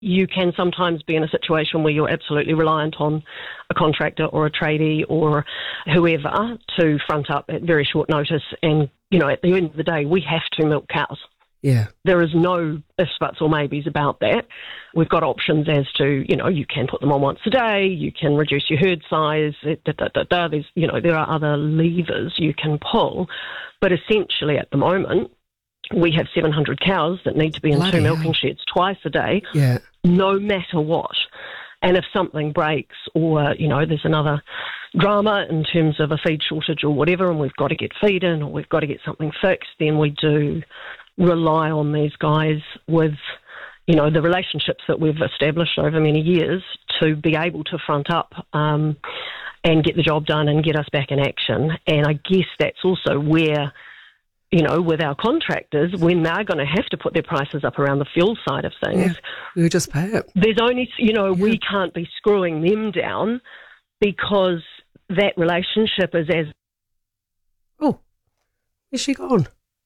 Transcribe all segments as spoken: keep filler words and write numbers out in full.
you can sometimes be in a situation where you're absolutely reliant on a contractor or a tradie or whoever to front up at very short notice. And, you know, at the end of the day, we have to milk cows. Yeah. There is no ifs, buts or maybes about that. We've got options as to, you know, you can put them on once a day, you can reduce your herd size, da, da, da, da. There's, you know, there are other levers you can pull. But essentially at the moment, we have seven hundred cows that need to be in Bloody two milking hell. sheds twice a day, Yeah. no matter what. And if something breaks or, you know, there's another drama in terms of a feed shortage or whatever, and we've got to get feed in or we've got to get something fixed, then we do rely on these guys with, you know, the relationships that we've established over many years to be able to front up um, and get the job done and get us back in action. And I guess that's also where, you know, with our contractors, when they're going to have to put their prices up around the fuel side of things, Yeah. We just pay it. there's only, you know, Yeah. we can't be screwing them down because that relationship is as... Oh, is she gone?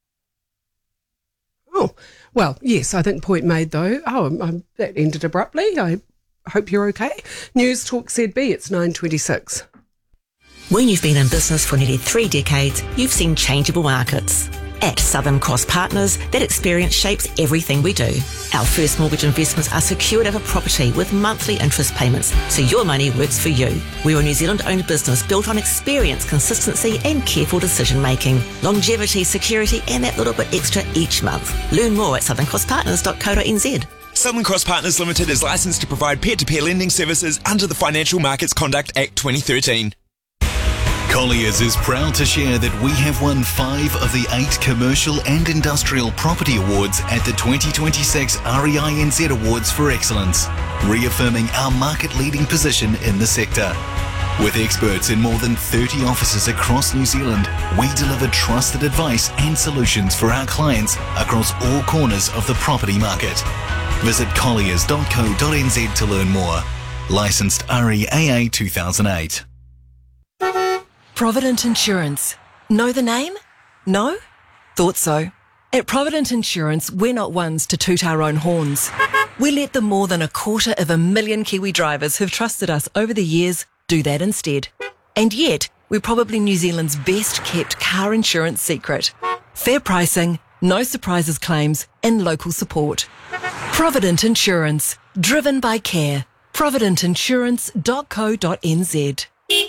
Oh, well, yes, I think point made though. Oh, um, um, that ended abruptly. I hope you're okay. News Talk Z B, it's nine twenty-six. When you've been in business for nearly three decades, you've seen changeable markets. At Southern Cross Partners, that experience shapes everything we do. Our first mortgage investments are secured over property with monthly interest payments, so your money works for you. We're a New Zealand-owned business built on experience, consistency and careful decision-making. Longevity, security and that little bit extra each month. Learn more at southern cross partners dot co dot n z. Southern Cross Partners Limited is licensed to provide peer-to-peer lending services under the Financial Markets Conduct Act twenty thirteen. Colliers is proud to share that we have won five of the eight commercial and industrial property awards at the twenty twenty-six R E I N Z Awards for Excellence, reaffirming our market-leading position in the sector. With experts in more than thirty offices across New Zealand, we deliver trusted advice and solutions for our clients across all corners of the property market. Visit colliers dot co dot n z to learn more. Licensed R E A A two thousand eight. Provident Insurance. Know the name? No? Thought so. At Provident Insurance, we're not ones to toot our own horns. We let the more than a quarter of a million Kiwi drivers who've trusted us over the years do that instead. And yet, we're probably New Zealand's best kept car insurance secret. Fair pricing, no surprises claims, and local support. Provident Insurance. Driven by care. provident insurance dot co dot n z.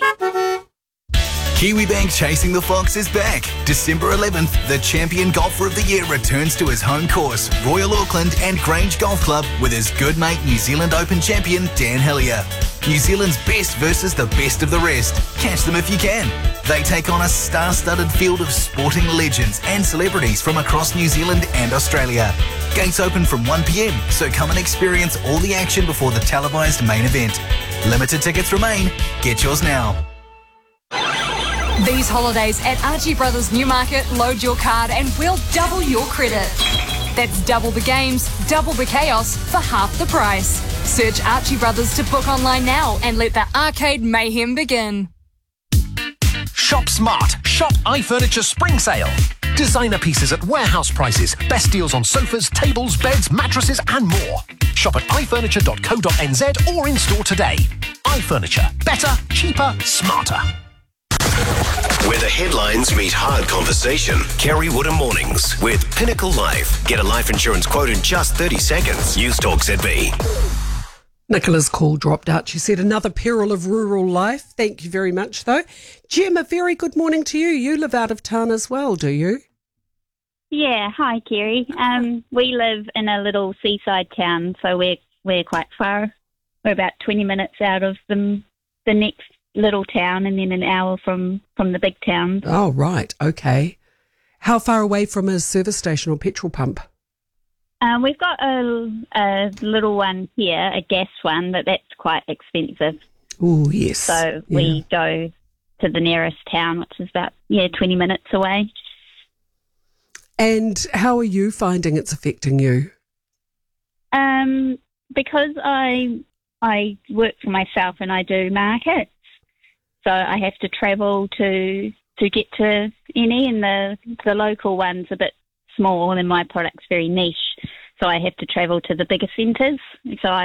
Kiwibank Chasing the Fox is back. December eleventh, the champion golfer of the year returns to his home course, Royal Auckland and Grange Golf Club, with his good mate New Zealand Open champion Dan Hillier. New Zealand's best versus the best of the rest. Catch them if you can. They take on a star-studded field of sporting legends and celebrities from across New Zealand and Australia. Gates open from one p m, so come and experience all the action before the televised main event. Limited tickets remain. Get yours now. These holidays at Archie Brothers Newmarket, load your card and we'll double your credit. That's double the games, double the chaos for half the price. Search Archie Brothers to book online now and let the arcade mayhem begin. Shop smart. Shop iFurniture Spring Sale. Designer pieces at warehouse prices. Best deals on sofas, tables, beds, mattresses and more. Shop at i furniture dot co dot n z or in store today. iFurniture. Better, cheaper, smarter. Where the headlines meet hard conversation. Kerry Woodham Mornings with Pinnacle Life. Get a life insurance quote in just thirty seconds. News Talk Z B. Nicola's call dropped out. She said, another peril of rural life. Thank you very much, though. Jim, a very good morning to you. You live out of town as well, do you? Yeah, hi, Kerry. Um, we live in a little seaside town, so we're we're quite far. We're about twenty minutes out of the, the next little town and then an hour from, from the big town. Oh, right. Okay. How far away from a service station or petrol pump? Um, we've got a, a little one here, a gas one, but that's quite expensive. Oh, yes. So yeah. we go to the nearest town, which is about, yeah, twenty minutes away. And how are you finding it's affecting you? Um, because I I work for myself and I do markets, so I have to travel to to get to any, and the the local one's a bit small and my product's very niche. so I have to travel to the bigger centres. So I